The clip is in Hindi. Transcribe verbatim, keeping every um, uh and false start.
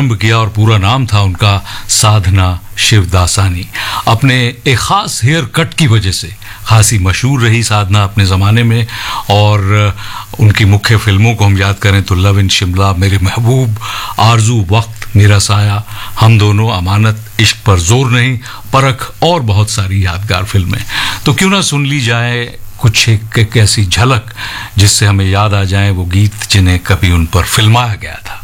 आरंभ किया और पूरा नाम था उनका साधना शिवदासानी। अपने एक ख़ास हेयर कट की वजह से खासी मशहूर रही साधना अपने ज़माने में, और उनकी मुख्य फिल्मों को हम याद करें तो लव इन शिमला, मेरे महबूब, आरजू, वक्त, मेरा साया, हम दोनों, अमानत, इश्क पर जोर नहीं, परख और बहुत सारी यादगार फिल्में। तो क्यों ना सुन ली जाए कुछ एक, एक ऐसी झलक जिससे हमें याद आ जाए वो गीत जिन्हें कभी उन पर फिल्माया गया था।